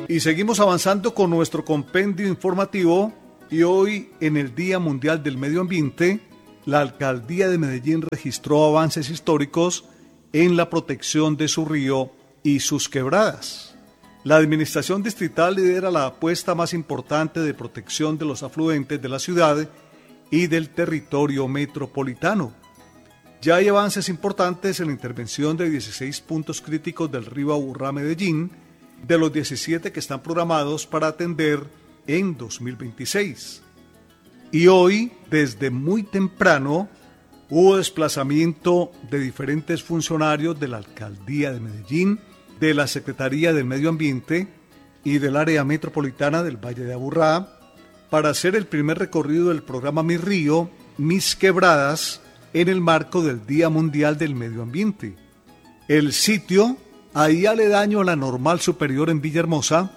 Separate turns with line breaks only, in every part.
Y seguimos avanzando con nuestro compendio informativo y hoy en el Día Mundial del Medio Ambiente, la Alcaldía de Medellín registró avances históricos en la protección de su río y sus quebradas. La administración distrital lidera la apuesta más importante de protección de los afluentes de la ciudad y del territorio metropolitano. Ya hay avances importantes en la intervención de 16 puntos críticos del río Aburrá-Medellín, de los 17 que están programados para atender en 2026. Y hoy, desde muy temprano, hubo desplazamiento de diferentes funcionarios de la Alcaldía de Medellín, de la Secretaría del Medio Ambiente y del área metropolitana del Valle de Aburrá para hacer el primer recorrido del programa Mi Río, Mis Quebradas, en el marco del Día Mundial del Medio Ambiente. El sitio, ahí aledaño a la Normal Superior en Villahermosa,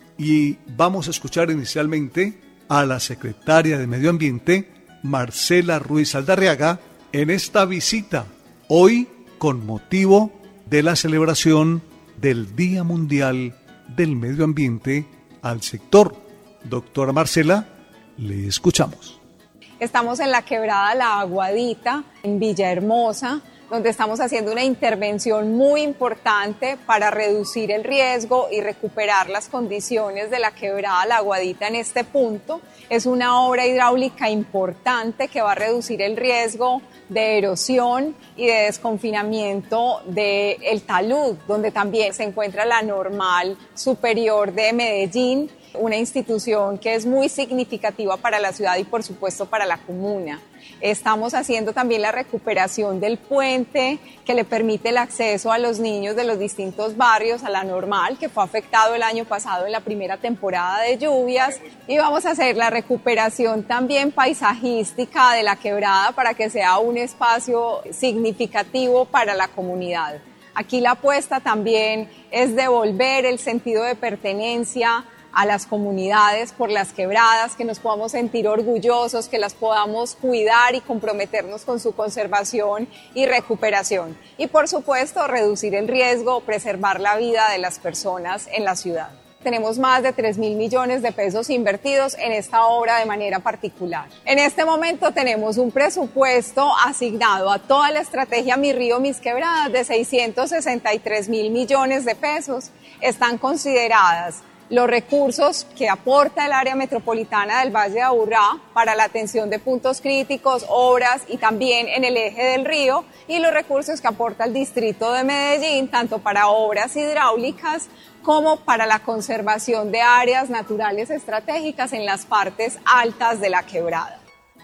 y vamos a escuchar inicialmente a la secretaria de Medio Ambiente, Marcela Ruiz Aldarriaga, en esta visita, hoy con motivo de la celebración del Día Mundial del Medio Ambiente al sector. Doctora Marcela, le escuchamos.
Estamos en la quebrada La Aguadita, en Villahermosa, donde estamos haciendo una intervención muy importante para reducir el riesgo y recuperar las condiciones de la quebrada La Aguadita en este punto. Es una obra hidráulica importante que va a reducir el riesgo de erosión y de desconfinamiento del talud, donde también se encuentra la Normal Superior de Medellín, una institución que es muy significativa para la ciudad y por supuesto para la comuna. Estamos haciendo también la recuperación del puente que le permite el acceso a los niños de los distintos barrios a la Normal, que fue afectado el año pasado en la primera temporada de lluvias, y vamos a hacer la recuperación también paisajística de la quebrada para que sea un espacio significativo para la comunidad. Aquí la apuesta también es devolver el sentido de pertenencia a las comunidades por las quebradas, que nos podamos sentir orgullosos, que las podamos cuidar y comprometernos con su conservación y recuperación. Y por supuesto, reducir el riesgo, preservar la vida de las personas en la ciudad. Tenemos más de 3.000 millones de pesos invertidos en esta obra de manera particular. En este momento tenemos un presupuesto asignado a toda la estrategia Mi Río, Mis Quebradas de 663.000 millones de pesos. Están consideradas los recursos que aporta el área metropolitana del Valle de Aburrá para la atención de puntos críticos, obras y también en el eje del río, y los recursos que aporta el distrito de Medellín, tanto para obras hidráulicas como para la conservación de áreas naturales estratégicas en las partes altas de la quebrada.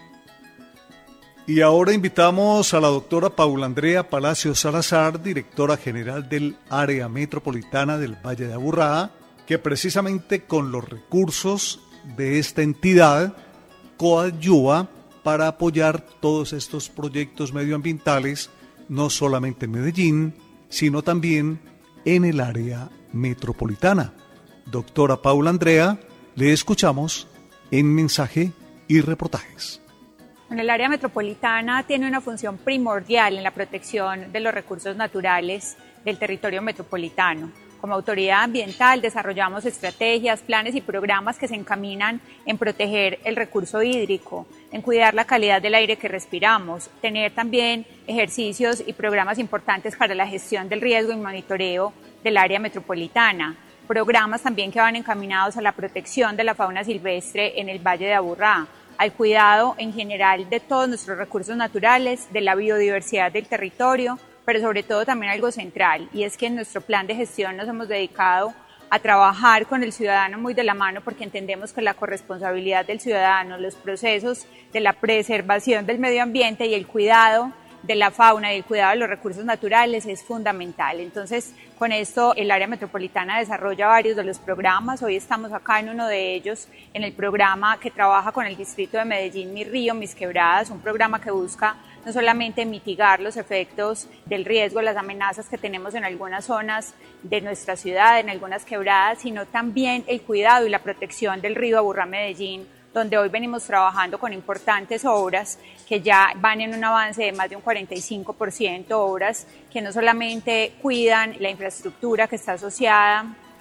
Y ahora invitamos a la doctora Paula Andrea Palacios Salazar, directora general del área metropolitana del Valle de Aburrá, que precisamente con los recursos de esta entidad coadyuva para apoyar todos estos proyectos medioambientales, no solamente en Medellín, sino también en el área metropolitana. Doctora Paula Andrea, le escuchamos en Mensaje y Reportajes.
El área metropolitana tiene una función primordial en la protección de los recursos naturales del territorio metropolitano. Como autoridad ambiental desarrollamos estrategias, planes y programas que se encaminan en proteger el recurso hídrico, en cuidar la calidad del aire que respiramos, tener también ejercicios y programas importantes para la gestión del riesgo y monitoreo del área metropolitana, programas también que van encaminados a la protección de la fauna silvestre en el Valle de Aburrá, al cuidado en general de todos nuestros recursos naturales, de la biodiversidad del territorio, pero sobre todo también algo central, y es que en nuestro plan de gestión nos hemos dedicado a trabajar con el ciudadano muy de la mano, porque entendemos que la corresponsabilidad del ciudadano, los procesos de la preservación del medio ambiente y el cuidado de la fauna y el cuidado de los recursos naturales es fundamental. Entonces, con esto el área metropolitana desarrolla varios de los programas. Hoy estamos acá en uno de ellos, en el programa que trabaja con el distrito de Medellín, Mi Río, Mis Quebradas, un programa que busca no solamente mitigar los efectos del riesgo, las amenazas que tenemos en algunas zonas de nuestra ciudad, en algunas quebradas, sino también el cuidado y la protección del río Aburrá-Medellín, donde hoy venimos trabajando con importantes obras que ya van en un avance de más de un 45%, obras que no solamente cuidan la infraestructura que está asociada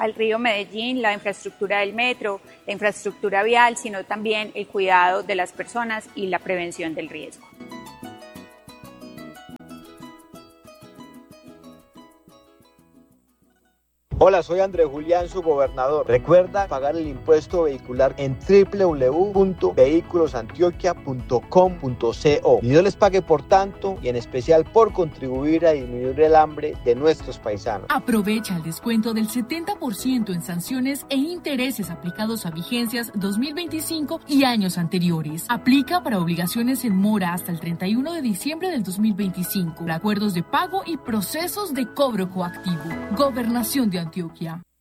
al río Medellín, la infraestructura del metro, la infraestructura vial, sino también el cuidado de las personas y la prevención del riesgo.
Hola, soy Andrés Julián, su gobernador. Recuerda pagar el impuesto vehicular en www.vehiculosantioquia.com.co. Y Dios les pague por tanto y en especial por contribuir a disminuir el hambre de nuestros paisanos.
Aprovecha el descuento del 70% en sanciones e intereses aplicados a vigencias 2025 y años anteriores. Aplica para obligaciones en mora hasta el 31 de diciembre del 2025. Acuerdos de pago y procesos de cobro coactivo. Gobernación de Antioquia.